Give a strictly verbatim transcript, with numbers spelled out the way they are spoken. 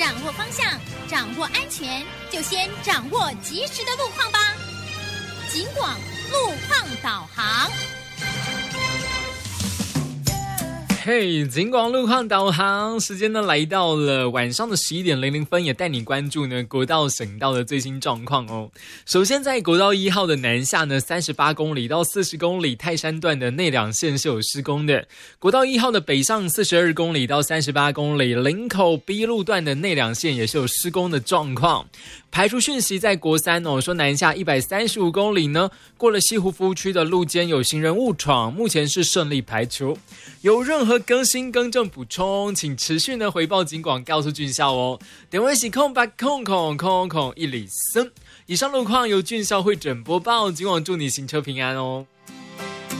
掌握方向，掌握安全，就先掌握及时的路况吧。警广路况导航。 嘿，警广路况导航时间呢来到了晚上的十一点零零分，也带你关注呢国道省道的最新状况哦。首先在国道一号的南下呢三十八公里到四十公里泰山段的内两线是有施工的，国道一号的北上四十二公里到三十八公里林口 B 路段的内两线也是有施工的状况。排除讯息在国三哦，说南下一百三十五公里呢，过了西湖服务区的路肩有行人误闯，目前是顺利排除。有任何更新更正补充，请持续呢回报警广告诉俊孝哦。点位是空八空空空空一里森。以上路况由俊孝会诊播报，警广祝你行车平安哦。